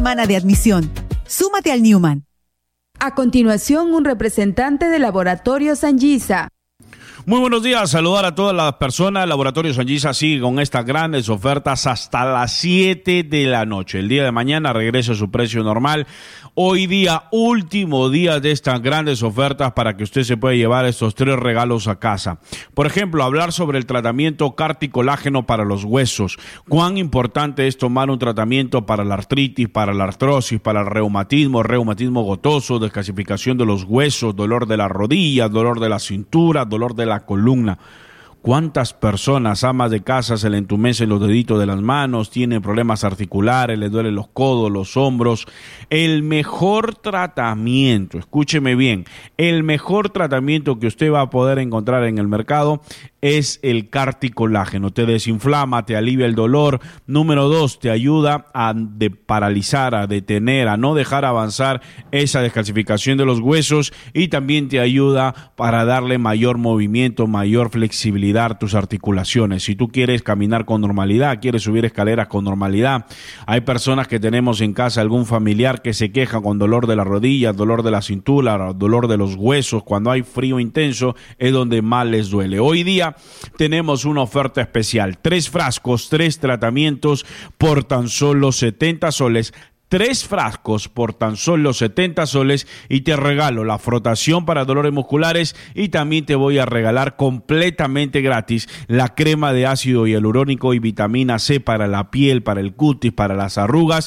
semana de admisión. Súmate al Newman. A continuación, un representante de Laboratorios Anguisa. Muy buenos días, saludar a todas las personas. Laboratorios Anguisa sigue con estas grandes ofertas hasta las 7 de la noche. El día de mañana regresa a su precio normal. Hoy día, último día de estas grandes ofertas para que usted se pueda llevar estos 3 regalos a casa. Por ejemplo, hablar sobre el tratamiento carticolágeno para los huesos. Cuán importante es tomar un tratamiento para la artritis, para la artrosis, para el reumatismo gotoso, descalcificación de los huesos, dolor de las rodillas, dolor de la cintura, dolor de la columna. ¿Cuántas personas, amas de casa, se le entumecen los deditos de las manos, tienen problemas articulares, les duelen los codos, los hombros? El mejor tratamiento, escúcheme bien, el mejor tratamiento que usted va a poder encontrar en el mercado es el carticolágeno. Te desinflama, te alivia el dolor. Número 2, te ayuda a paralizar, a detener, a no dejar avanzar esa descalcificación de los huesos, y también te ayuda para darle mayor movimiento, mayor flexibilidad a tus articulaciones. Si tú quieres caminar con normalidad, quieres subir escaleras con normalidad, hay personas que tenemos en casa algún familiar que se queja con dolor de las rodillas, dolor de la cintura, dolor de los huesos. Cuando hay frío intenso es donde más les duele. Hoy día tenemos una oferta especial, 3 frascos, 3 tratamientos por tan solo 70 soles. 3 frascos por tan solo 70 soles, y te regalo la frotación para dolores musculares, y también te voy a regalar completamente gratis la crema de ácido hialurónico y vitamina C para la piel, para el cutis, para las arrugas,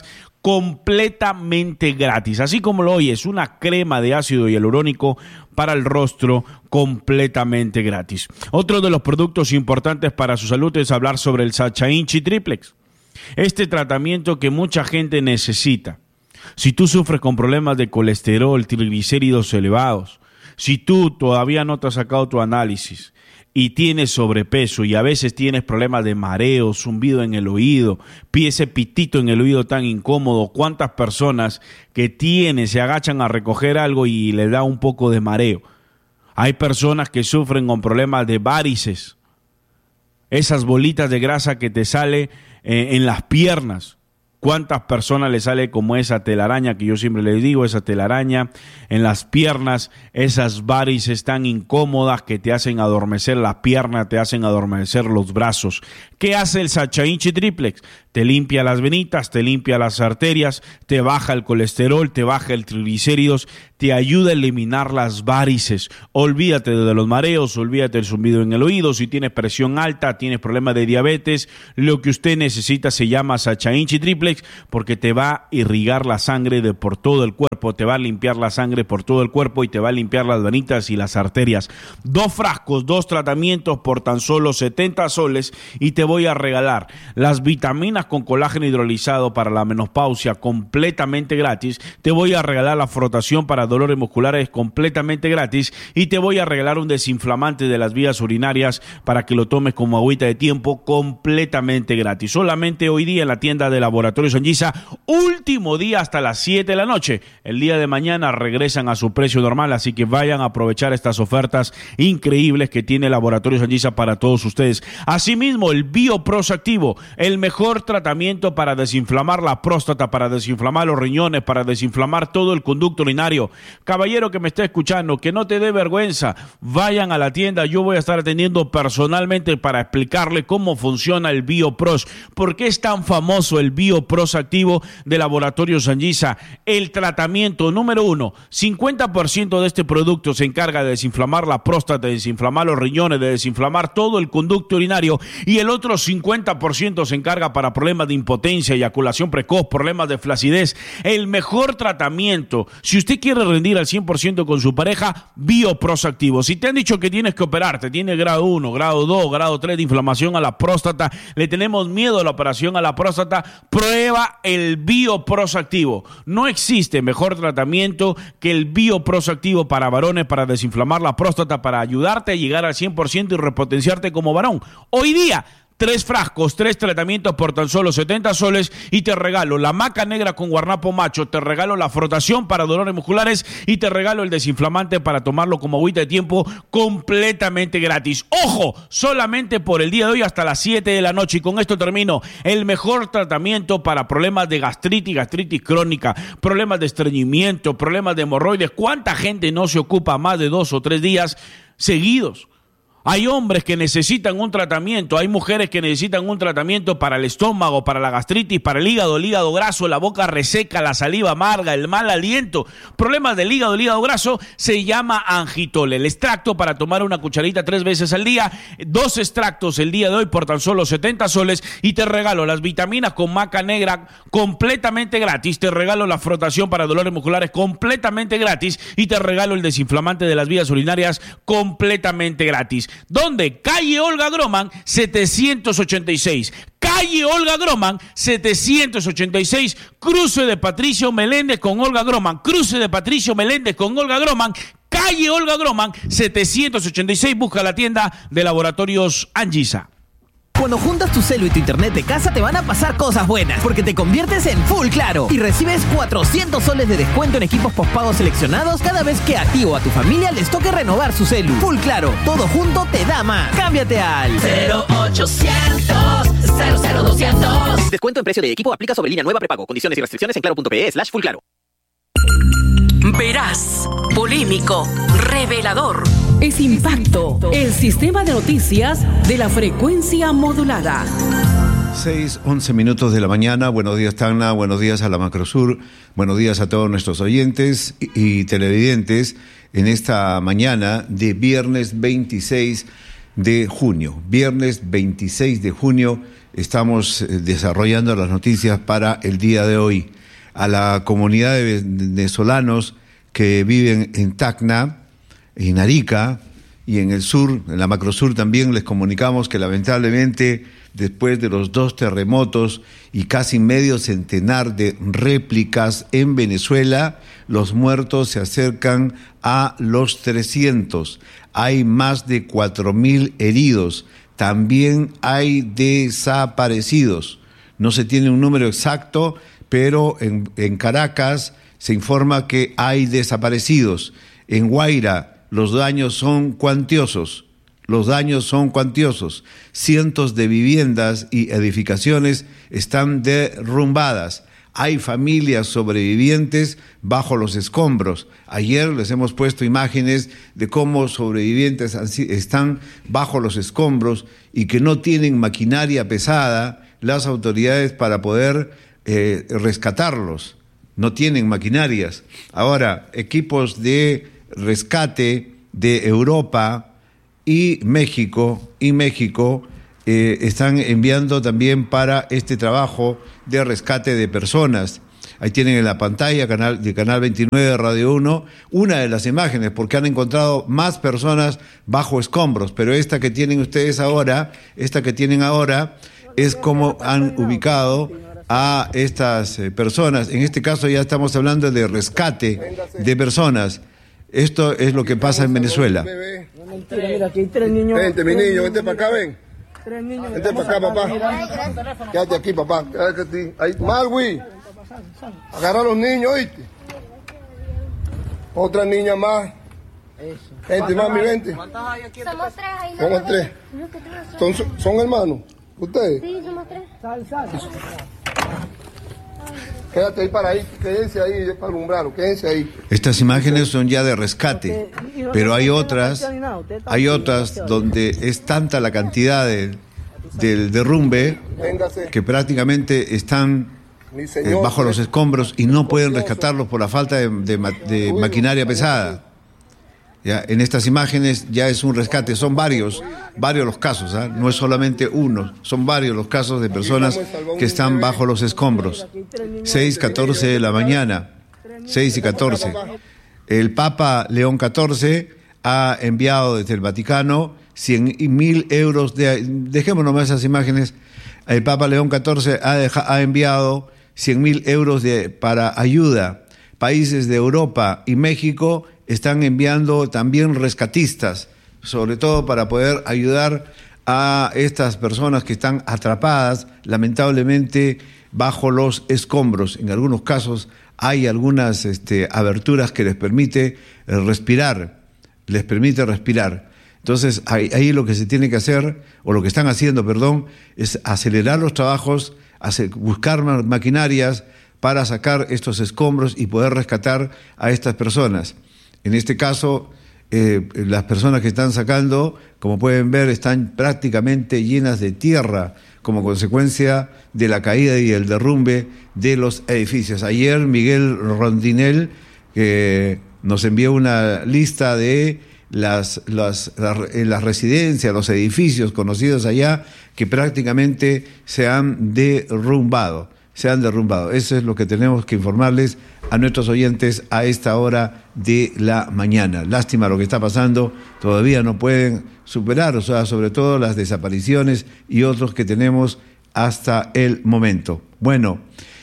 completamente gratis. Así como lo oyes, una crema de ácido hialurónico para el rostro completamente gratis. Otro de los productos importantes para su salud es hablar sobre el Sachainchi Triplex. Este tratamiento que mucha gente necesita. Si tú sufres con problemas de colesterol, triglicéridos elevados, si tú todavía no te has sacado tu análisis y tienes sobrepeso y a veces tienes problemas de mareo, zumbido en el oído, ese pitito en el oído tan incómodo, ¿cuántas personas que se agachan a recoger algo y les da un poco de mareo? Hay personas que sufren con problemas de varices, esas bolitas de grasa que te sale en las piernas. ¿Cuántas personas le sale como esa telaraña que yo siempre les digo, esa telaraña en las piernas, esas varices tan incómodas que te hacen adormecer las piernas, te hacen adormecer los brazos? ¿Qué hace el Sachainchi Triplex? Te limpia las venitas, te limpia las arterias, te baja el colesterol, te baja el triglicéridos, te ayuda a eliminar las varices. Olvídate de los mareos, olvídate del zumbido en el oído. Si tienes presión alta, tienes problemas de diabetes, lo que usted necesita se llama Sachainchi Triplex, porque te va a irrigar la sangre por todo el cuerpo, te va a limpiar la sangre por todo el cuerpo y te va a limpiar las venitas y las arterias. 2 frascos, 2 tratamientos por tan solo 70 soles, y te voy a regalar las vitaminas con colágeno hidrolizado para la menopausia completamente gratis. Te voy a regalar la frotación para dolores musculares completamente gratis, y te voy a regalar un desinflamante de las vías urinarias para que lo tomes como agüita de tiempo completamente gratis. Solamente hoy día en la tienda de Laboratorios Anguisa, último día hasta las 7 de la noche. El día de mañana regresan a su precio normal, así que vayan a aprovechar estas ofertas increíbles que tiene Laboratorios Anguisa para todos ustedes. Asimismo, el BioPros Activo, el mejor tratamiento para desinflamar la próstata, para desinflamar los riñones, para desinflamar todo el conducto urinario. Caballero que me está escuchando, que no te dé vergüenza, vayan a la tienda. Yo voy a estar atendiendo personalmente para explicarle cómo funciona el BioPros. ¿Por qué es tan famoso el BioPros Activo de Laboratorios Anguisa? El tratamiento número 1, 50% de este producto se encarga de desinflamar la próstata, de desinflamar los riñones, de desinflamar todo el conducto urinario, y el otro 50% se encarga para problemas de impotencia, eyaculación precoz, problemas de flacidez. El mejor tratamiento, si usted quiere rendir al 100% con su pareja, BioPros Activo. Si te han dicho que tienes que operarte, tienes grado 1, grado 2, grado 3 de inflamación a la próstata, le tenemos miedo a la operación a la próstata, prueba el BioPros Activo. No existe mejor tratamiento que el BioPros Activo para varones, para desinflamar la próstata, para ayudarte a llegar al 100% y repotenciarte como varón. Hoy día, 3 frascos, 3 tratamientos por tan solo 70 soles y te regalo la maca negra con guarnapo macho, te regalo la frotación para dolores musculares y te regalo el desinflamante para tomarlo como agüita de tiempo completamente gratis. ¡Ojo! Solamente por el día de hoy hasta las 7 de la noche y con esto termino. El mejor tratamiento para problemas de gastritis crónica, problemas de estreñimiento, problemas de hemorroides. ¿Cuánta gente no se ocupa más de 2 o 3 días seguidos? Hay hombres que necesitan un tratamiento, hay mujeres que necesitan un tratamiento para el estómago, para la gastritis, para el hígado graso, la boca reseca, la saliva amarga, el mal aliento. Problemas del hígado graso se llama Angitol. El extracto para tomar una cucharita 3 veces al día, 2 extractos el día de hoy por tan solo 70 soles y te regalo las vitaminas con maca negra completamente gratis, te regalo la frotación para dolores musculares completamente gratis y te regalo el desinflamante de las vías urinarias completamente gratis. ¿Dónde? Calle Olga Groman, 786. Calle Olga Groman, 786. Cruce de Patricio Meléndez con Olga Groman. Cruce de Patricio Meléndez con Olga Groman. Calle Olga Groman, 786. Busca la tienda de Laboratorios Anguisa. Cuando juntas tu celu y tu internet de casa te van a pasar cosas buenas, porque te conviertes en Full Claro y recibes 400 soles de descuento en equipos postpagos seleccionados cada vez que a ti o a tu familia les toque renovar su celu. Full Claro, todo junto te da más. Cámbiate al 0800 00200. Descuento en precio de equipo aplica sobre línea nueva prepago. Condiciones y restricciones en claro.pe/fullclaro. Veraz, polémico, revelador. Es Impacto, el sistema de noticias de la frecuencia modulada. 6:11 minutos de la mañana. Buenos días, Tacna. Buenos días a la Macrosur. Buenos días a todos nuestros oyentes y televidentes en esta mañana de viernes 26 de junio. Viernes 26 de junio estamos desarrollando las noticias para el día de hoy. A la comunidad de venezolanos que viven en Tacna, en Arica y en el sur, en la Macrosur también, les comunicamos que lamentablemente después de los 2 terremotos y casi medio centenar de réplicas en Venezuela, los muertos se acercan a los 300. Hay más de 4.000 heridos. También hay desaparecidos. No se tiene un número exacto, pero en Caracas se informa que hay desaparecidos. En Guaira los daños son cuantiosos. Cientos de viviendas y edificaciones están derrumbadas. Hay familias sobrevivientes bajo los escombros. Ayer les hemos puesto imágenes de cómo sobrevivientes están bajo los escombros y que no tienen maquinaria pesada las autoridades para poder rescatarlos. No tienen maquinarias. Ahora, equipos de rescate de Europa y México están enviando también para este trabajo de rescate de personas. Ahí tienen en la pantalla de Canal 29 de Radio 1 una de las imágenes, porque han encontrado más personas bajo escombros, pero esta que tienen ahora es como han ubicado a estas personas. En este caso ya estamos hablando de rescate de personas. Esto es lo que pasa en Venezuela. Mira, aquí hay 3 niños. Vente, mi niño, vente para acá, ven. 3 niños. Vente para acá, papá. Quédate aquí, papá. Quédate aquí. Ahí, Marwi. Agarra a los niños, ¿oíste? Otra niña más. Vente, mami, vente. Somos 3 ahí. Somos 3. ¿Son hermanos? ¿Ustedes? Sí, somos 3. Sal. Quédate ahí quédense ahí para alumbrarlo, quédense ahí. Estas imágenes son ya de rescate, pero hay otras donde es tanta la cantidad del derrumbe que prácticamente están bajo los escombros y no pueden rescatarlos por la falta de maquinaria pesada. Ya, en estas imágenes ya es un rescate, son varios los casos, ¿eh? No es solamente uno, son varios los casos de personas que están bajo los escombros. 6:14 de la mañana, 6:14. El Papa León XIV ha enviado desde el Vaticano 100.000 euros dejémonos más esas imágenes. El Papa León XIV ha enviado 100.000 euros para ayuda. Países de Europa y México están enviando también rescatistas, sobre todo para poder ayudar a estas personas que están atrapadas, lamentablemente, bajo los escombros. En algunos casos hay algunas aberturas que les permite respirar. Entonces, ahí lo que se tiene que hacer, o lo que están haciendo, perdón, es acelerar los trabajos, buscar maquinarias para sacar estos escombros y poder rescatar a estas personas. En este caso, las personas que están sacando, como pueden ver, están prácticamente llenas de tierra como consecuencia de la caída y el derrumbe de los edificios. Ayer Miguel Rondinel nos envió una lista de las residencias, los edificios conocidos allá que prácticamente se han derrumbado. Eso es lo que tenemos que informarles a nuestros oyentes a esta hora de la mañana. Lástima lo que está pasando, todavía no pueden superar, sobre todo las desapariciones y otros que tenemos hasta el momento. Bueno,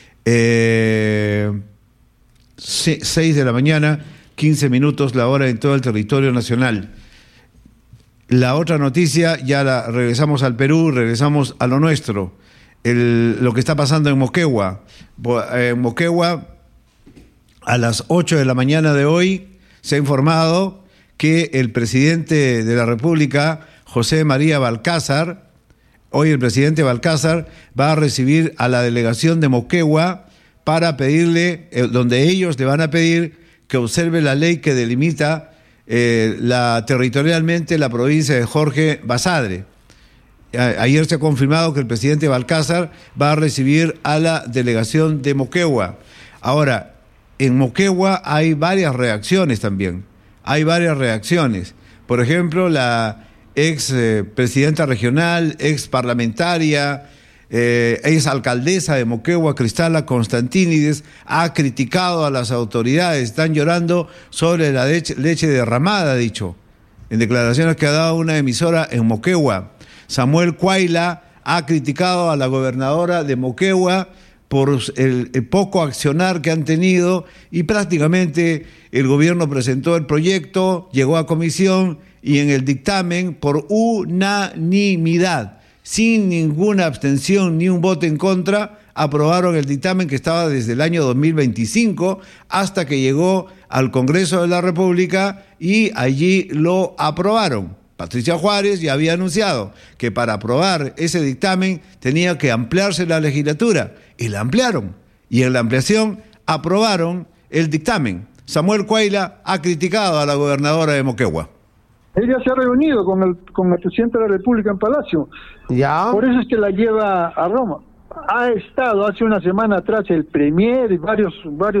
6 de la mañana, 15 minutos la hora en todo el territorio nacional. La otra noticia, regresamos al Perú, regresamos a lo nuestro. Lo que está pasando en Moquegua. En Moquegua, a las 8 de la mañana de hoy, se ha informado que el presidente de la República, José María Balcázar, hoy el presidente Balcázar va a recibir a la delegación de Moquegua para pedirle, donde ellos le van a pedir que observe la ley que delimita territorialmente la provincia de Jorge Basadre. Ayer se ha confirmado que el presidente Balcázar va a recibir a la delegación de Moquegua. Ahora, en Moquegua hay varias reacciones también. Por ejemplo, la ex presidenta regional, ex parlamentaria, ex alcaldesa de Moquegua, Cristala Constantínides, ha criticado a las autoridades. Están llorando sobre la leche derramada, ha dicho, en declaraciones que ha dado una emisora en Moquegua. Samuel Cuaila ha criticado a la gobernadora de Moquegua por el poco accionar que han tenido, y prácticamente el gobierno presentó el proyecto, llegó a comisión y en el dictamen, por unanimidad, sin ninguna abstención ni un voto en contra, aprobaron el dictamen que estaba desde el año 2025 hasta que llegó al Congreso de la República y allí lo aprobaron. Patricia Juárez ya había anunciado que para aprobar ese dictamen tenía que ampliarse la legislatura, y la ampliaron, y en la ampliación aprobaron el dictamen. Samuel Cuaila ha criticado a la gobernadora de Moquegua. Ella se ha reunido con el presidente de la República en Palacio. Ya. Por eso es que la lleva a Roma. Ha estado hace una semana atrás el premier y varios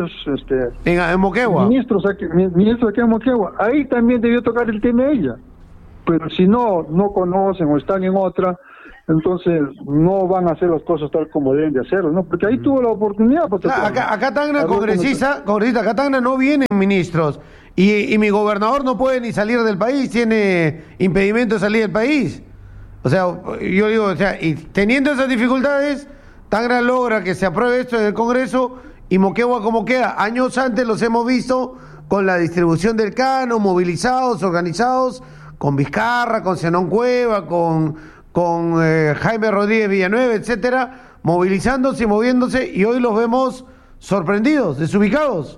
en Moquegua. Ministros aquí en Moquegua. Ahí también debió tocar el tema de ella. Pero si no conocen o están en otra, entonces no van a hacer las cosas tal como deben de hacerlo, ¿no? Porque ahí tuvo la oportunidad. Acá Tacna, congresista, acá Tacna no vienen ministros. Y mi gobernador no puede ni salir del país, tiene impedimento de salir del país. O sea, yo digo, y teniendo esas dificultades, Tacna logra que se apruebe esto en el Congreso, y Moquegua como queda. Años antes los hemos visto con la distribución del canon, movilizados, organizados, con Vizcarra, con Zenón Cueva, con Jaime Rodríguez Villanueva, etcétera, movilizándose y moviéndose, y hoy los vemos sorprendidos, desubicados.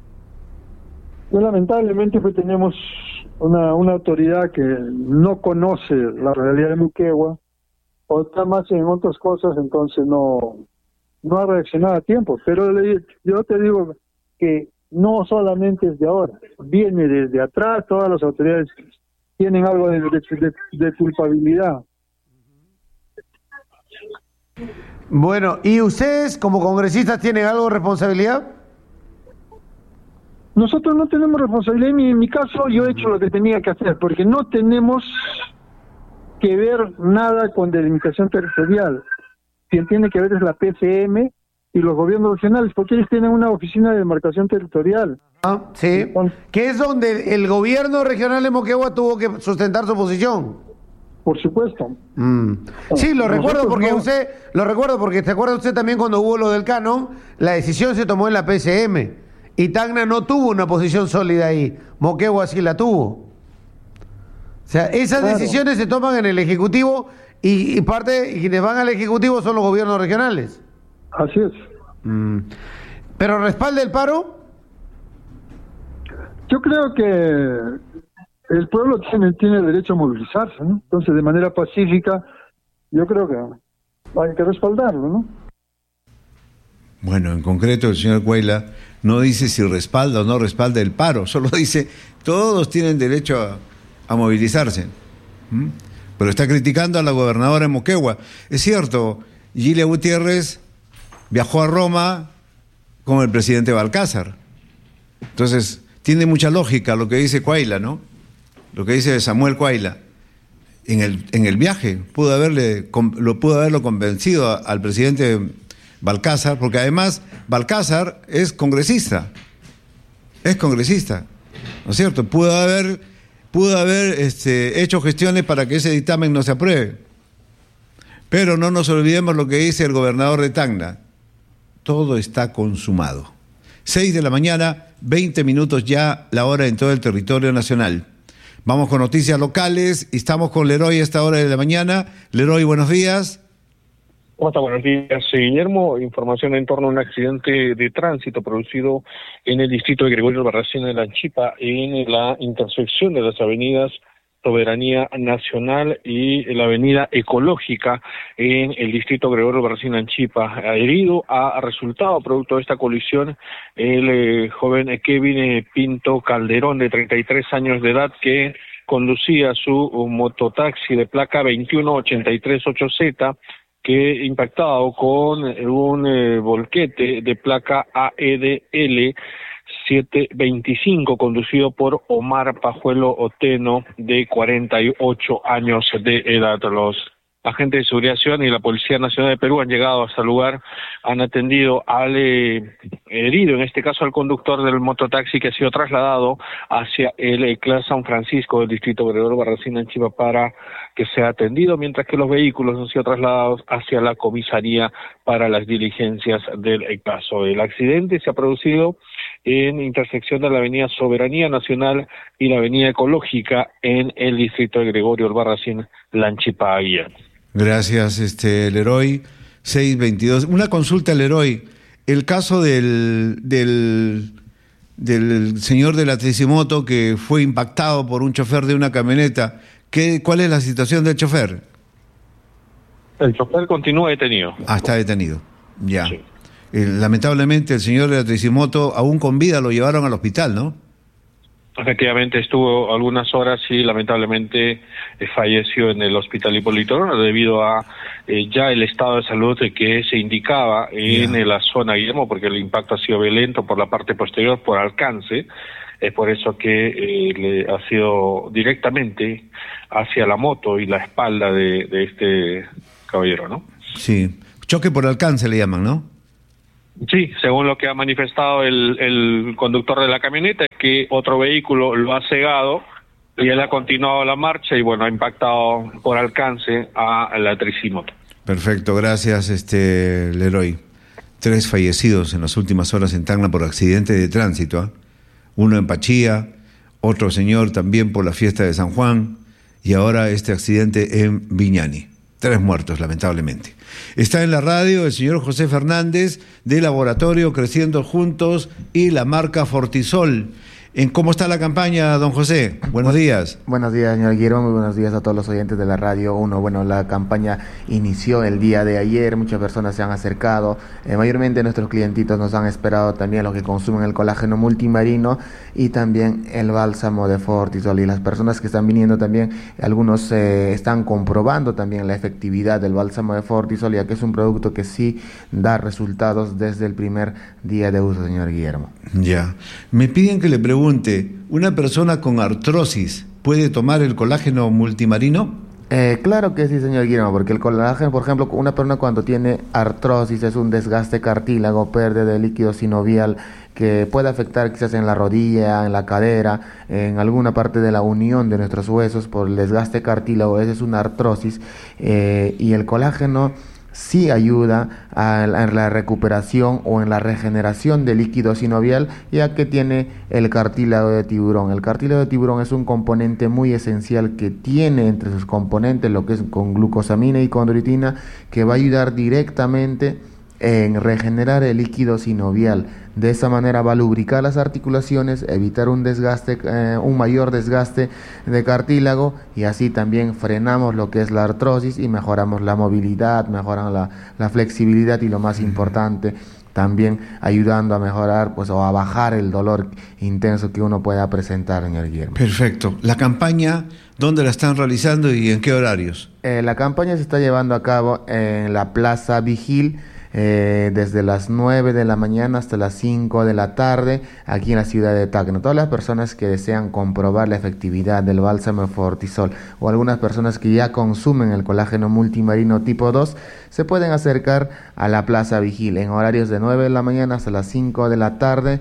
Lamentablemente pues tenemos una autoridad que no conoce la realidad de Moquegua, o está más en otras cosas, entonces no ha reaccionado a tiempo. Pero yo te digo que no solamente es de ahora, viene desde atrás, todas las autoridades tienen algo de culpabilidad. Bueno, ¿y ustedes como congresistas tienen algo de responsabilidad? Nosotros no tenemos responsabilidad. En mi caso yo he hecho lo que tenía que hacer, porque no tenemos que ver nada con delimitación territorial. Quien tiene que ver es la PCM y los gobiernos regionales, porque ellos tienen una oficina de demarcación territorial. Sí, que es donde el gobierno regional de Moquegua tuvo que sustentar su posición. Por supuesto. Sí, lo recuerdo porque ¿te acuerda usted también cuando hubo lo del canon? La decisión se tomó en la PCM y Tacna no tuvo una posición sólida ahí. Moquegua sí la tuvo. O sea, esas Claro. decisiones se toman en el Ejecutivo y quienes van al Ejecutivo son los gobiernos regionales. Así es. ¿Pero respalda el paro? Yo creo que el pueblo tiene derecho a movilizarse, ¿no? Entonces, de manera pacífica, yo creo que hay que respaldarlo, ¿no? Bueno, en concreto el señor Cuellar no dice si respalda o no respalda el paro, solo dice todos tienen derecho a movilizarse. Pero está criticando a la gobernadora de Moquegua. Es cierto, Gilia Gutiérrez viajó a Roma con el presidente Balcázar. Entonces, tiene mucha lógica lo que dice Cuellar, ¿no? Lo que dice Samuel Cuellar. En el viaje pudo haberlo convencido al presidente Balcázar, porque además Balcázar es congresista, ¿no es cierto? Pudo haber hecho gestiones para que ese dictamen no se apruebe. Pero no nos olvidemos lo que dice el gobernador de Tacna: todo está consumado. 6 de la mañana, 20 minutos ya la hora en todo el territorio nacional. Vamos con noticias locales y estamos con Leroy a esta hora de la mañana. Leroy, buenos días. ¿Cómo está? Buenos días, Guillermo. Información en torno a un accidente de tránsito producido en el distrito de Gregorio Albarracín de Lanchipa, en la intersección de las avenidas Soberanía Nacional y la avenida Ecológica en el distrito Gregorio Albarracín Lanchipa. Herido ha resultado producto de esta colisión el joven Kevin Pinto Calderón, de 33 años de edad, que conducía su mototaxi de placa 21838Z, que impactado con un volquete de placa AEDL 725, conducido por Omar Pajuelo Oteno, de 48 años de edad. Los agentes de seguridad ciudadana y la Policía Nacional de Perú han llegado hasta el lugar, han atendido al herido, en este caso al conductor del mototaxi, que ha sido trasladado hacia el CLAS San Francisco del distrito Gregorio Albarracín Lanchipa para que sea atendido, mientras que los vehículos han sido trasladados hacia la comisaría para las diligencias del caso. El accidente se ha producido en intersección de la avenida Soberanía Nacional y la avenida Ecológica en el distrito de Gregorio Albarracín Lanchipa. Gracias, Leroy. 622. Una consulta, Leroy. El caso del señor de la tricimoto que fue impactado por un chofer de una camioneta, ¿cuál es la situación del chofer? El chofer continúa detenido. Está detenido. Ya. Sí. Lamentablemente el señor de la tricimoto, aún con vida, lo llevaron al hospital, ¿no? Efectivamente, estuvo algunas horas y lamentablemente falleció en el hospital Hipólito Lora debido a ya el estado de salud que se indicaba en la zona, Guillermo, porque el impacto ha sido violento por la parte posterior, por alcance. Es por eso que le ha sido directamente hacia la moto y la espalda de este caballero, ¿no? Sí, choque por alcance le llaman, ¿no? Sí, según lo que ha manifestado el conductor de la camioneta, es que otro vehículo lo ha cegado y él ha continuado la marcha y bueno, ha impactado por alcance a la tricimoto. Perfecto, gracias, Leroy. 3 fallecidos en las últimas horas en Tacna por accidente de tránsito, ¿eh? Uno en Pachía, otro señor también por la fiesta de San Juan y ahora este accidente en Viñani. 3 muertos, lamentablemente. Está en la radio el señor José Fernández, de Laboratorio Creciendo Juntos y la marca Fortisol. ¿Cómo está la campaña, don José? Buenos días. Buenos días, señor Guillermo. Muy buenos días a todos los oyentes de la Radio 1. Bueno, la campaña inició el día de ayer. Muchas personas se han acercado. Mayormente nuestros clientitos nos han esperado también los que consumen el colágeno multimarino y también el bálsamo de Fortisol. Y las personas que están viniendo también, algunos están comprobando también la efectividad del bálsamo de Fortisol, ya que es un producto que sí da resultados desde el primer día de uso, señor Guillermo. Ya. Me piden que le pregunte, ¿una persona con artrosis puede tomar el colágeno multimarino? Claro que sí, señor Guillermo, porque el colágeno, por ejemplo, una persona cuando tiene artrosis es un desgaste cartílago, pérdida de líquido sinovial que puede afectar quizás en la rodilla, en la cadera, en alguna parte de la unión de nuestros huesos por el desgaste cartílago. Esa es una artrosis y el colágeno sí ayuda en la recuperación o en la regeneración del líquido sinovial, ya que tiene el cartílago de tiburón. El cartílago de tiburón es un componente muy esencial que tiene entre sus componentes lo que es con glucosamina y condroitina, que va a ayudar directamente en regenerar el líquido sinovial. De esa manera va a lubricar las articulaciones, evitar un desgaste, un mayor desgaste de cartílago, y así también frenamos lo que es la artrosis y mejoramos la movilidad, mejoramos la flexibilidad y lo más importante, también ayudando a mejorar o a bajar el dolor intenso que uno pueda presentar, señor Guillermo. Perfecto. ¿La campaña dónde la están realizando y en qué horarios? La campaña se está llevando a cabo en la Plaza Vigil, desde las 9 de la mañana hasta las 5 de la tarde, aquí en la ciudad de Tacna. Todas las personas que desean comprobar la efectividad del bálsamo Fortisol, o algunas personas que ya consumen el colágeno multimarino tipo 2, se pueden acercar a la Plaza Vigil en horarios de 9 de la mañana hasta las 5 de la tarde.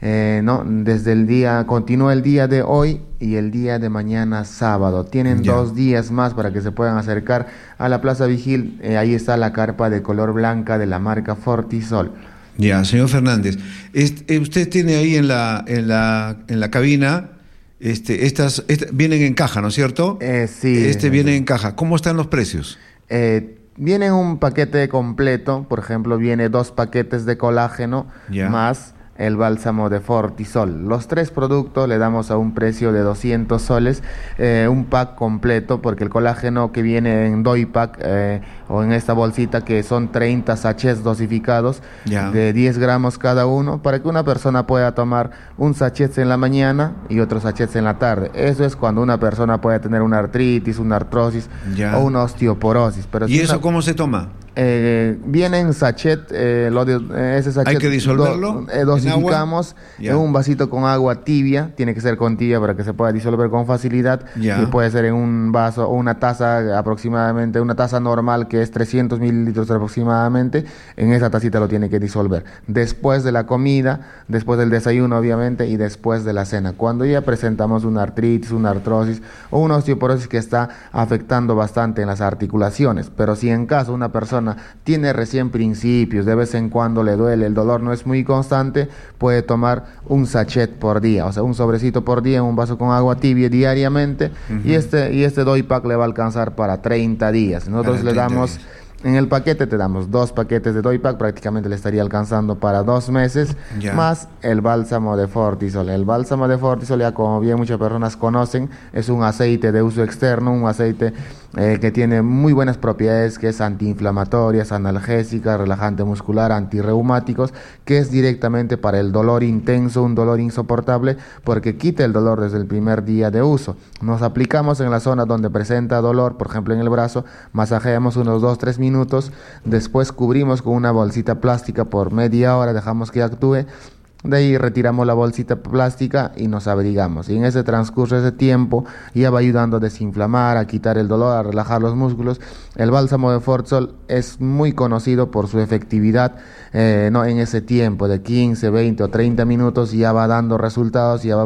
Desde el día, continúa el día de hoy y el día de mañana sábado. Tienen 2 días más para que se puedan acercar a la Plaza Vigil. Ahí está la carpa de color blanca de la marca Fortisol. Ya, señor Fernández, usted tiene ahí en la cabina, estas vienen en caja, ¿no es cierto? Sí. Viene en caja. ¿Cómo están los precios? Viene un paquete completo, por ejemplo, viene 2 paquetes de colágeno más el bálsamo de Fortisol. Los 3 productos le damos a un precio de 200 soles, un pack completo, porque el colágeno que viene en Doypack o en esta bolsita, que son 30 sachets dosificados de 10 gramos cada uno, para que una persona pueda tomar un sachet en la mañana y otro sachet en la tarde. Eso es cuando una persona puede tener una artritis, una artrosis o una osteoporosis. Pero ¿Y eso cómo se toma? Viene en sachet, ese sachet hay que disolverlo, dosificamos en un vasito con agua tibia, tiene que ser con tibia para que se pueda disolver con facilidad, y puede ser en un vaso o una taza aproximadamente, una taza normal que es 300 mililitros aproximadamente, en esa tacita lo tiene que disolver. Después de la comida, después del desayuno obviamente, y después de la cena, cuando ya presentamos una artritis, una artrosis o una osteoporosis que está afectando bastante en las articulaciones. Pero si en caso una persona tiene recién principios, de vez en cuando le duele, el dolor no es muy constante, puede tomar un sachet por día, o sea, un sobrecito por día en un vaso con agua tibia diariamente, y este Doypack le va a alcanzar para 30 días. Nosotros le damos... En el paquete te damos 2 paquetes de Doypack, prácticamente le estaría alcanzando para 2 meses, más el bálsamo de Fortisol. El bálsamo de Fortisol, ya como bien muchas personas conocen, es un aceite de uso externo, un aceite que tiene muy buenas propiedades, que es antiinflamatorias, analgésicas, relajante muscular, antirreumáticos, que es directamente para el dolor intenso, un dolor insoportable, porque quita el dolor desde el primer día de uso. Nos aplicamos en la zona donde presenta dolor, por ejemplo en el brazo, masajeamos unos 2-3 minutos, después cubrimos con una bolsita plástica por media hora, dejamos que actúe, de ahí retiramos la bolsita plástica y nos abrigamos, y en ese transcurso de ese tiempo ya va ayudando a desinflamar, a quitar el dolor, a relajar los músculos. El bálsamo de Fortisol es muy conocido por su efectividad, en ese tiempo de 15, 20 o 30 minutos ya va dando resultados, ya va